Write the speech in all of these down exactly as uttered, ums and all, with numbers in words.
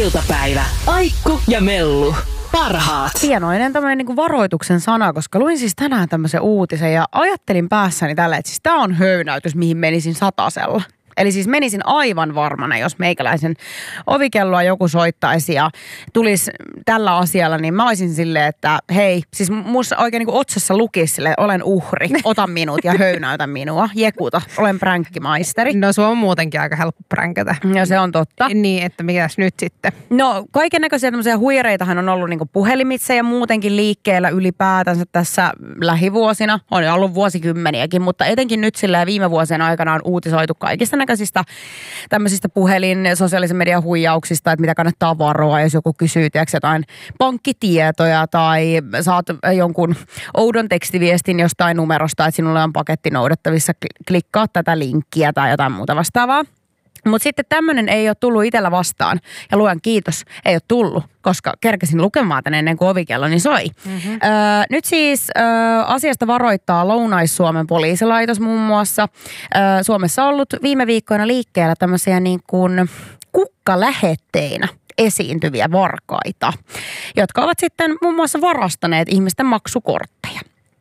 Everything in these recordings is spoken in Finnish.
iltapäivä. Aikku ja Mellu. Parhaat. Hienoinen tämmöinen niin varoituksen sana, koska luin siis tänään tämmöisen uutisen ja ajattelin päässäni tällä, että siis tää on höynäytys, mihin menisin satasella. Eli siis menisin aivan varmana, jos meikäläisen ovikelloa joku soittaisi ja tulisi tällä asialla, niin mä olisin silleen, että hei, siis musta oikein niin kuin otsassa lukisi silleen, olen uhri, ota minut ja höynäytä minua, jekuta, olen pränkkimaisteri. No se on muutenkin aika helppo pränkätä. Ja se on totta. Niin, että mikäs nyt sitten? No kaiken näköisiä tämmöisiä huireitahan on ollut niin kuin puhelimitse ja muutenkin liikkeellä ylipäätänsä tässä lähivuosina. On jo ollut vuosikymmeniäkin, mutta etenkin nyt silleen viime vuosien aikana on uutisoitu kaikista näköisistä tämmöisistä puhelin, sosiaalisen median huijauksista, että mitä kannattaa varoa, jos joku kysyy tiiäks, jotain pankkitietoja tai saat jonkun oudon tekstiviestin jostain numerosta, että sinulle on paketti noudattavissa, klikkaa tätä linkkiä tai jotain muuta vastaavaa. Mutta sitten tämmöinen ei ole tullut itsellä vastaan. Ja luen kiitos, ei ole tullut, koska kerkesin lukemaan tänne ennen kuin ovikello, niin soi. Mm-hmm. Öö, nyt siis öö, asiasta varoittaa Lounais-Suomen poliisilaitos muun muassa. Öö, Suomessa on ollut viime viikkoina liikkeellä tämmöisiä niin kuin kukkalähetteinä esiintyviä varkaita, jotka ovat sitten muun muassa varastaneet ihmisten maksukortteja.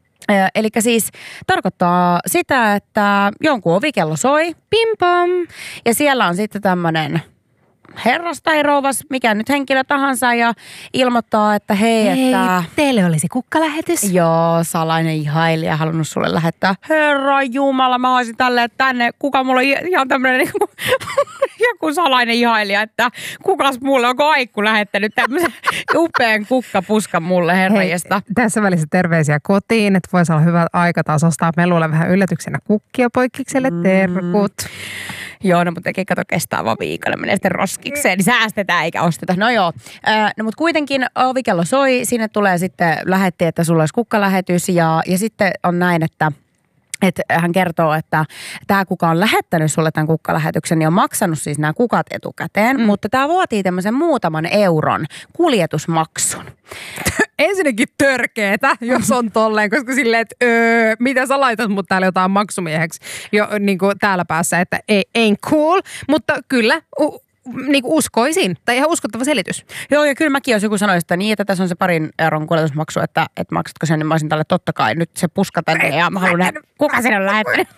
Eli siis tarkoittaa sitä, että jonkun ovikello soi, pim pam, ja siellä on sitten tämmöinen herras tai rouvas, mikä nyt henkilö tahansa, ja ilmoittaa, että hei, hei että... teille olisi kukkalähetys. Joo, salainen ihailija halunnut sulle lähettää. Herra Jumala, mä olisin tälleen tänne, kuka mulla on ihan tämmöinen niin kuin, joku salainen ihailija, että kukas mulle, onko Aikku lähettänyt tämmöisen upean kukkapuskan mulle herrajesta. Tässä välissä terveisiä kotiin, että voisi olla hyvä aika taas ostaa Melulle vähän yllätyksenä kukkia poikkikselle, terkut. Mm. Joo, no mutta kato kestää vaan viikolla, menee sitten roskikseen, niin säästetään eikä osteta. No joo, äh, no mutta kuitenkin ovikello soi, sinne tulee sitten lähetti, että sulla olisi kukkalähetys ja, ja sitten on näin, että että hän kertoo, että tämä kuka on lähettänyt sulle tämän kukkalähetyksen, niin on maksanut siis nämä kukat etukäteen, mm. mutta tämä vaatii tämmöisen muutaman euron kuljetusmaksun. Ensinnäkin törkeetä, jos on tolleen, koska silleen, että öö, mitä sä laitat mut täällä jotain maksumieheksi jo niin kuin täällä päässä, että ei, ain't cool, mutta kyllä u- niin kuin uskoisin, tai ihan uskottava selitys. Joo, ja kyllä mäkin, jos joku sanoisi, että niin, että tässä on se parin euron kuljetusmaksu, että, että maksatko sen, niin mä olisin tälle totta kai nyt se puska tänne ja mä haluan nähdä, kuka sen on lähettänyt.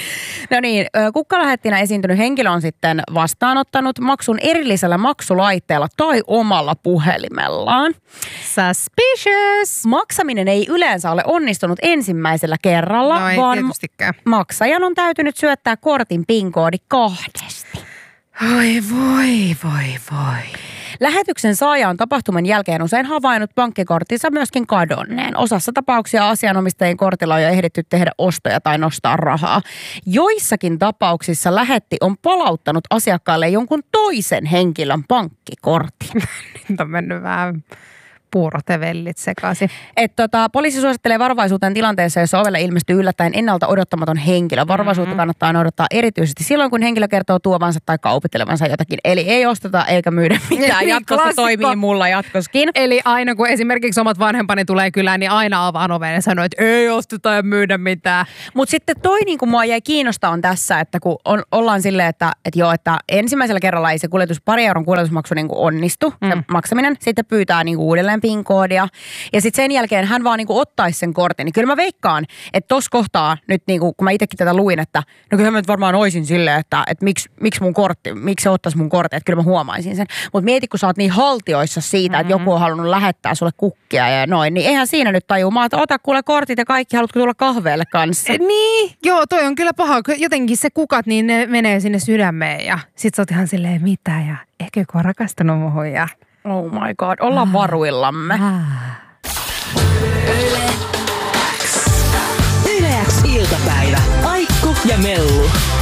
No niin, kukkalähettinä esiintynyt henkilö on sitten vastaanottanut maksun erillisellä maksulaitteella tai omalla puhelimellaan. Suspicious! Maksaminen ei yleensä ole onnistunut ensimmäisellä kerralla, no ei vaan tietystikään. Maksajan on täytynyt syöttää kortin PIN-koodi kahdesti. Oi voi, voi, voi. Lähetyksen saaja on tapahtuman jälkeen usein havainnut pankkikorttinsa myöskin kadonneen. Osassa tapauksia asianomistajien kortilla on jo ehditty tehdä ostoja tai nostaa rahaa. Joissakin tapauksissa lähetti on palauttanut asiakkaalle jonkun toisen henkilön pankkikortin. Nyt on mennyt vähän puurot ja vellit sekaisin. Et tota, poliisi suosittelee varovaisuuteen tilanteessa, jossa ovelle ilmestyy yllättäen ennalta odottamaton henkilö. Varovaisuutta mm-hmm. kannattaa noudattaa erityisesti silloin, kun henkilö kertoo tuovansa tai kaupittelevansa jotakin. Eli ei osteta eikä myydä mitään. Jatkossa toimii mulla jatkoskin. Eli aina kun esimerkiksi omat vanhempani tulee kylään, niin aina avaan oven ja sanoo, että ei osteta ja myydä mitään. Mutta sitten toi niin kuin mua jäi kiinnostaa on tässä, että kun on, ollaan silleen, että, että joo, että ensimmäisellä kerralla ei se kuljetus, pari euron kuljetusmaksu niin kuin onnistu, mm. se maksaminen. Sitten pyytää niin kuin uudelleen PIN-koodia. Ja sitten sen jälkeen hän vaan niinku ottaisi sen kortin. Niin kyllä mä veikkaan, että tossa kohtaa nyt niinku, kun mä itsekin tätä luin, että no kyllä mä nyt varmaan oisin silleen, että, että miksi, miksi mun kortti, miksi se ottaisi mun kortin, että kyllä mä huomaisin sen. Mutta mieti, kun sä oot niin haltioissa siitä, että joku on halunnut lähettää sulle kukkia ja noin, niin eihän siinä nyt tajuu. Mä oon, ota kuule kortit ja kaikki, haluatko tulla kahveelle kanssa? Niin, joo, toi on kyllä paha. Jotenkin se kukat, niin ne menee sinne sydämeen ja sit sä oot ihan silleen, mitä ja ehkä joku on rakastanut muhun ja... Oh my god, ollaan ah. varuillamme. Ah. Yle X iltapäivä. Aikku ja Mellu.